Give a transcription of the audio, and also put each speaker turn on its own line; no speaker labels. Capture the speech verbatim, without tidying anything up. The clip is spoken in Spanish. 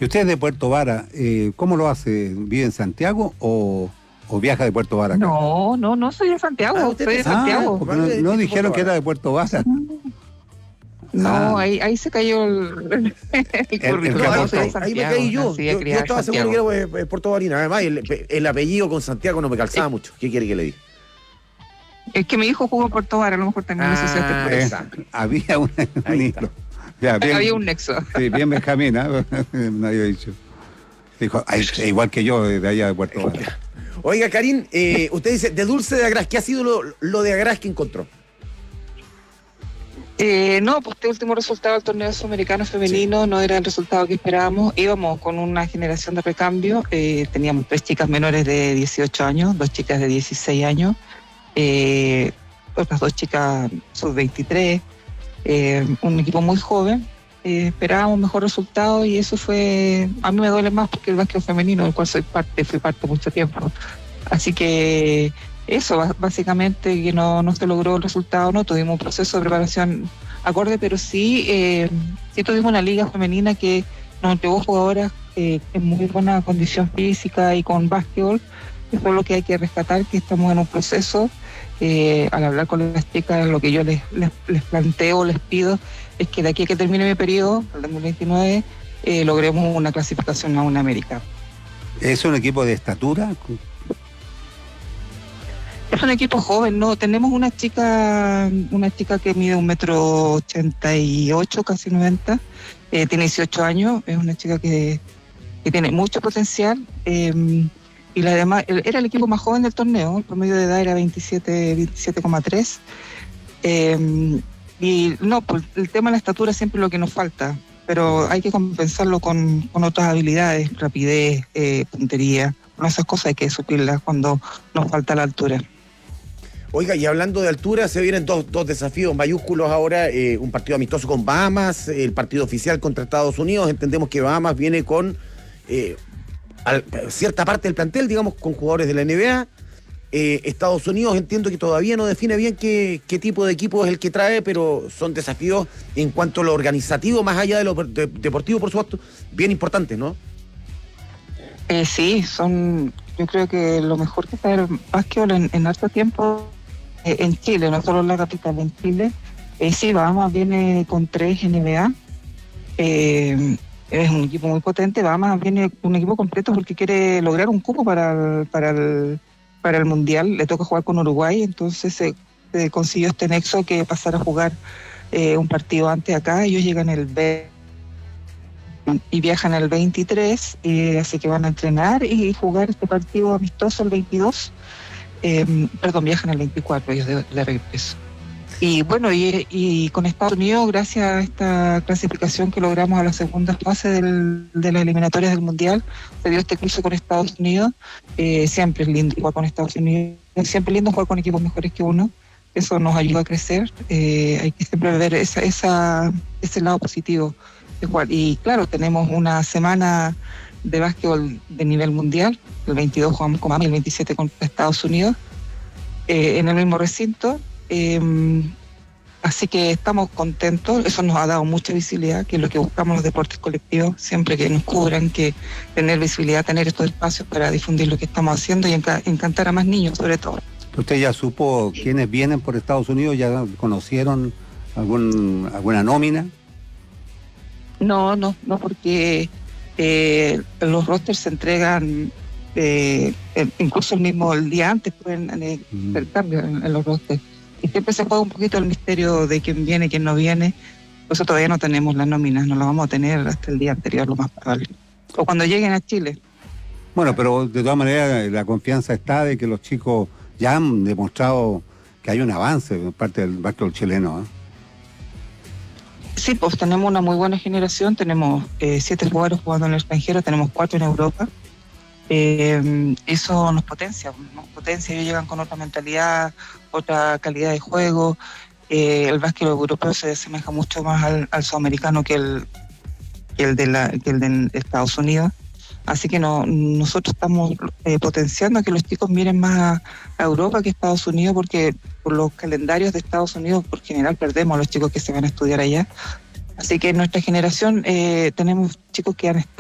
¿Y usted es de Puerto Vara? Eh, ¿Cómo lo hace? ¿Vive en Santiago o, o viaja de Puerto Vara acá?
No, no, no soy de Santiago,
Ah, usted
soy de
es-
Santiago.
Ah, porque no, no dijeron que era de Puerto Vara.
No,
Ah.
ahí, ahí se cayó el, el
el
currículum.
que
No,
aportó.
soy de
ahí, ahí me
Santiago,
caí yo.
nací y
Yo,
criada
yo
en
estaba seguro
Santiago.
que era eh, Puerto Valina. Además, el, el apellido con Santiago no me calzaba mucho. ¿Qué quiere que le diga?
Es que mi hijo jugó en Puerto Vara, a lo mejor también lo asociaste por
Ah,
eso.
exacto.
Eh, había un,
Ahí
un
está.
hilo. Ya, bien,
Había un nexo.
sí, bien Benjamín, ¿eh? Me había dicho. Dijo, "Ay, igual que yo, de allá de Puerto Vara".
Oiga, Karin, eh, usted dice, de Dulce de Agraz, ¿qué ha sido lo, lo de Agraz que encontró?
Eh, no, pues este último resultado del torneo sudamericano femenino sí. No era el resultado que esperábamos. Íbamos con una generación de recambio. Eh, teníamos tres chicas menores de dieciocho años, dos chicas de dieciséis años, eh, otras dos chicas sub veintitrés, eh, un equipo muy joven. Eh, esperábamos mejor resultado y eso fue, a mí me duele más porque el básquet femenino, del cual soy parte, fui parte mucho tiempo. Así que eso, básicamente, que no, no se logró el resultado, no tuvimos un proceso de preparación acorde, pero sí, eh, sí tuvimos una liga femenina que nos entregó jugadoras eh, en muy buena condición física y con básquetbol. Eso es lo que hay que rescatar, que estamos en un proceso. Eh, al hablar con las chicas, lo que yo les, les, les planteo, les pido, es que de aquí a que termine mi periodo, el dos mil veintinueve, eh, logremos una clasificación a una América.
¿Es un equipo de estatura?
Es un equipo joven, ¿no? Tenemos una chica, una chica que mide un metro ochenta y ocho, casi noventa, eh, tiene dieciocho años, es una chica que, que tiene mucho potencial. Eh, y la demás, era el equipo más joven del torneo, el promedio de edad era veintisiete coma tres. Eh, y no, pues el tema de la estatura siempre es lo que nos falta, pero hay que compensarlo con, con otras habilidades, rapidez, eh, puntería. Con esas cosas hay que suplirlas cuando nos falta la altura.
Oiga, y hablando de altura, se vienen dos, dos desafíos mayúsculos ahora, eh, un partido amistoso con Bahamas, el partido oficial contra Estados Unidos. Entendemos que Bahamas viene con eh, al, cierta parte del plantel, digamos, con jugadores de la N B A. Eh, Estados Unidos entiendo que todavía no define bien qué, qué tipo de equipo es el que trae, pero son desafíos en cuanto a lo organizativo, más allá de lo de, deportivo, por supuesto, bien importantes, ¿no?
Eh, sí, son, yo creo que lo mejor que está el básquetbol en, en harto tiempo eh, en Chile, no solo en la capital, en Chile. Eh, sí, Bahamas viene con tres N B A. Eh, es un equipo muy potente. Bahamas viene un equipo completo porque quiere lograr un cupo para el, para el, para el Mundial. Le toca jugar con Uruguay, entonces se, se consiguió este nexo que pasar a jugar eh, un partido antes acá. Ellos llegan el veinte y viajan el veintitrés, eh, así que van a entrenar y jugar este partido amistoso el veintidós. Eh, perdón, viajan el veinticuatro, ellos de, de regreso. Y bueno, y, y con Estados Unidos, gracias a esta clasificación que logramos a la segunda fase del, de las eliminatorias del Mundial, se dio este cruce con Estados Unidos. Eh, siempre es lindo jugar con Estados Unidos, siempre es lindo jugar con equipos mejores que uno. Eso nos ayuda a crecer. Eh, hay que siempre ver esa, esa, ese lado positivo de jugar. Y claro, tenemos una semana de básquetbol de nivel mundial. El veintidós jugamos con Miami, el veintisiete con Estados Unidos, eh, en el mismo recinto. Eh, así que estamos contentos. Eso nos ha dado mucha visibilidad, que es lo que buscamos los deportes colectivos, siempre que nos cubran, que tener visibilidad, tener estos espacios para difundir lo que estamos haciendo y enca- encantar a más niños, sobre todo.
¿Usted ya supo quiénes vienen por Estados Unidos? ¿Ya conocieron algún, alguna nómina?
No, no, no, porque eh, los rosters se entregan eh, incluso el mismo el día antes, pueden eh,
Mm.
hacer cambios en, en los rosters. Y siempre se juega un poquito el misterio de quién viene, quién no viene. Por eso todavía no tenemos las nóminas, no las vamos a tener hasta el día anterior, lo más probable. O cuando lleguen a Chile.
Bueno, pero de todas maneras la confianza está de que los chicos ya han demostrado que hay un avance por parte del básquetbol chileno, ¿eh?
Sí, pues tenemos una muy buena generación, tenemos eh, siete jugadores jugando en el extranjero, tenemos cuatro en Europa. Eh, eso nos potencia, nos potencia, ellos llegan con otra mentalidad, otra calidad de juego. Eh, el básquet europeo se asemeja mucho más al, al sudamericano que el, que el de la, que el de Estados Unidos. Así que no, nosotros estamos eh, potenciando a que los chicos miren más a, a Europa que a Estados Unidos, porque por los calendarios de Estados Unidos, por general, perdemos a los chicos que se van a estudiar allá. Así que en nuestra generación eh, tenemos chicos que han estado